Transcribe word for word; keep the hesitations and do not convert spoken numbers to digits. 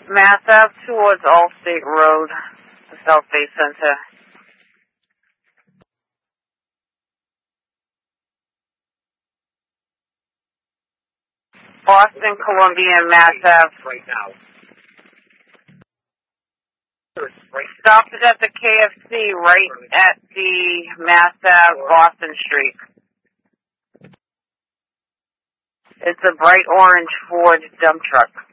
Mass Ave towards Allstate Road, the South Bay Center. Boston, Columbia, and Mass Ave. Right now. Stop it at the K F C right at the Mass Ave, Boston Street. It's a bright orange Ford dump truck.